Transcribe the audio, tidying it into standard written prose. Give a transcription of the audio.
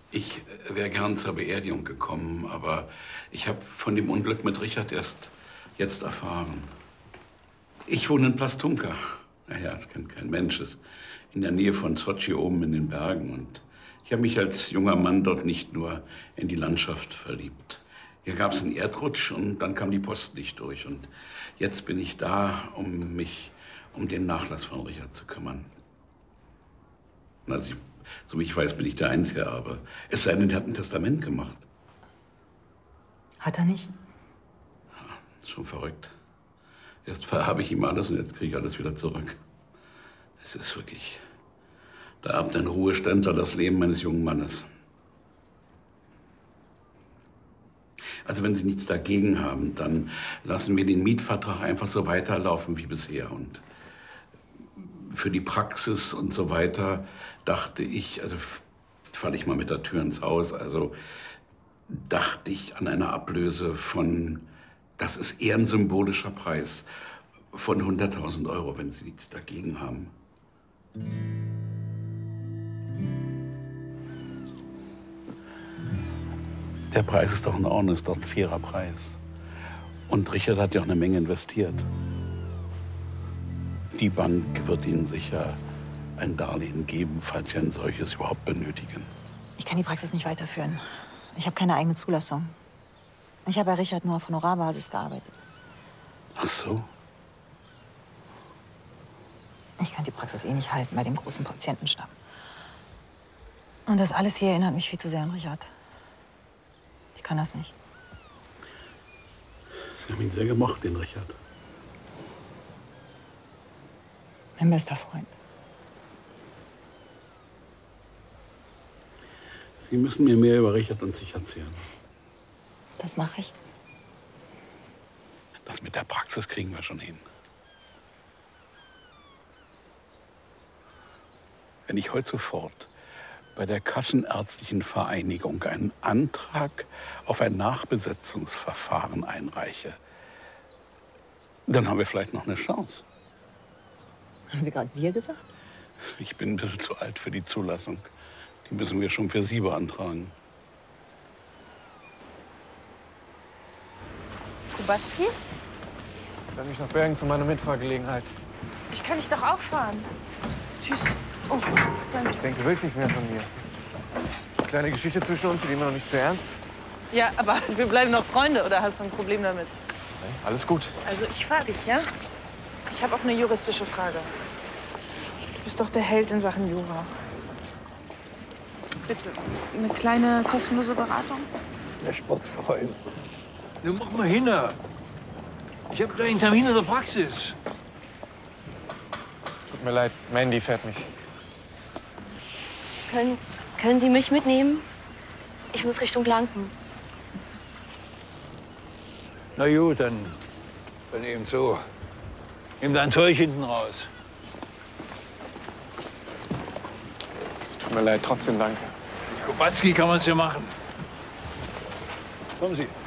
Ich wäre gern zur Beerdigung gekommen, aber ich habe von dem Unglück mit Richard erst jetzt erfahren. Ich wohne in Plastunka. Naja, das kennt kein Mensch. Es ist in der Nähe von Sochi oben in den Bergen. Und ich habe mich als junger Mann dort nicht nur in die Landschaft verliebt. Hier gab es einen Erdrutsch und dann kam die Post nicht durch. Und jetzt bin ich da, um mich um den Nachlass von Richard zu kümmern. Also so wie ich weiß, bin ich der einzige Erbe. Es sei denn, er hat ein Testament gemacht. Hat er nicht? Ja, ist schon verrückt. Erst verhabe ich ihm alles und jetzt kriege ich alles wieder zurück. Es ist wirklich... Da erbt ein Ruheständler das Leben meines jungen Mannes. Also wenn Sie nichts dagegen haben, dann lassen wir den Mietvertrag einfach so weiterlaufen wie bisher. Und für die Praxis und so weiter dachte ich, also falle ich mal mit der Tür ins Haus, also dachte ich an eine Ablöse von, das ist eher ein symbolischer Preis, von 100.000 Euro, wenn Sie nichts dagegen haben. Der Preis ist doch in Ordnung, ist doch ein fairer Preis. Und Richard hat ja auch eine Menge investiert. Die Bank wird Ihnen sicher ein Darlehen geben, falls Sie ein solches überhaupt benötigen. Ich kann die Praxis nicht weiterführen. Ich habe keine eigene Zulassung. Ich habe bei Richard nur auf Honorarbasis gearbeitet. Ach so? Ich kann die Praxis eh nicht halten bei dem großen Patientenstamm. Und das alles hier erinnert mich viel zu sehr an Richard. Ich kann das nicht. Sie haben ihn sehr gemocht, den Richard. Mein bester Freund. Sie müssen mir mehr über Richard und sich erzählen. Das mache ich. Das mit der Praxis kriegen wir schon hin. Wenn ich heute sofort bei der Kassenärztlichen Vereinigung einen Antrag auf ein Nachbesetzungsverfahren einreiche, dann haben wir vielleicht noch eine Chance. Haben Sie gerade wir gesagt? Ich bin ein bisschen zu alt für die Zulassung. Die müssen wir schon für Sie beantragen. Kubacki? Dann mich nach Bergen zu meiner Mitfahrgelegenheit. Ich kann dich doch auch fahren. Tschüss. Oh, danke. Ich denke, du willst nichts mehr von mir. Kleine Geschichte zwischen uns, die nehmen wir noch nicht zu ernst. Ja, aber wir bleiben noch Freunde, oder hast du ein Problem damit? Nein, alles gut. Also ich fahre dich, ja? Ich habe auch eine juristische Frage. Du bist doch der Held in Sachen Jura. Bitte, eine kleine kostenlose Beratung? Der Sportsfreund. Nun mach mal hin. Ich habe gleich einen Termin in der Praxis. Tut mir leid, Mandy fährt mich. Können Sie mich mitnehmen? Ich muss Richtung Blanken. Na gut, dann eben so. Nimm dein Zeug hinten raus. Tut mir leid, trotzdem danke. Kubacki kann man es ja machen. Kommen Sie.